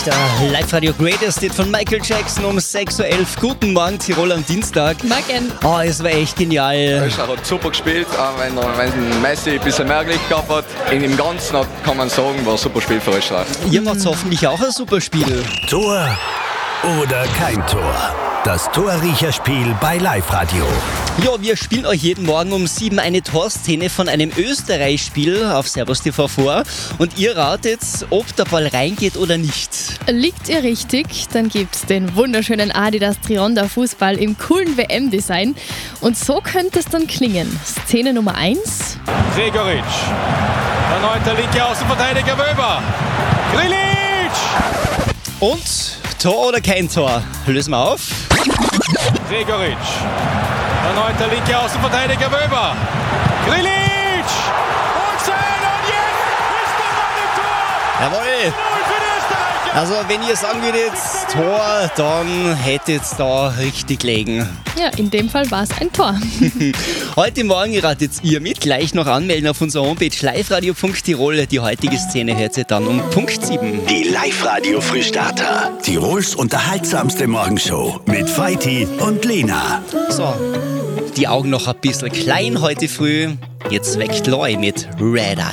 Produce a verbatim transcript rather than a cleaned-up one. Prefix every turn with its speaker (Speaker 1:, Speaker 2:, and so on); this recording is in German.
Speaker 1: Der Live-Radio Greatest Hit von Michael Jackson um sechs Uhr elf. Guten Morgen, Tirol am Dienstag.
Speaker 2: Morgen.
Speaker 1: Oh, es war echt genial.
Speaker 3: Er hat super gespielt, auch wenn, wenn Messi ein bisschen mehr Glück gehabt hat. In dem Ganzen kann man sagen, war ein super Spiel für Österreich.
Speaker 1: Ihr macht hoffentlich auch ein super Spiel.
Speaker 4: Tor oder kein Tor? Das Torriecherspiel bei Live-Radio.
Speaker 1: Ja, wir spielen euch jeden Morgen um sieben eine Torszene von einem Österreich-Spiel auf Servus T V vor. Und ihr ratet, ob der Ball reingeht oder nicht.
Speaker 2: Liegt ihr richtig, dann gibt's den wunderschönen Adidas Trionder Fußball im coolen W M-Design. Und so könnte es dann klingen. Szene Nummer eins.
Speaker 5: Gregoritsch. Erneut der linke Außenverteidiger Wöber. Grilic!
Speaker 1: Und Tor oder kein Tor? Lösen wir auf.
Speaker 5: Gregoritsch. Erneut der linke Außenverteidiger Wöber. Grilic! Und sein und jetzt ist der Mann im Tor!
Speaker 1: Jawohl!
Speaker 5: null für die Österreicher!
Speaker 1: Also wenn ihr sagen würdet Tor, dann hättet's da richtig gelegen.
Speaker 2: Ja, in dem Fall war es ein Tor.
Speaker 1: Heute Morgen ratet ihr mit. Gleich noch anmelden auf unserer Homepage liveradio punkt tirol. Die heutige Szene hört ihr dann um Punkt sieben.
Speaker 4: Die Live-Radio Frühstarter. Tirols unterhaltsamste Morgenshow mit Veit und Lena.
Speaker 1: So, die Augen noch ein bisschen klein heute früh. Jetzt weckt Loi mit Red Eye.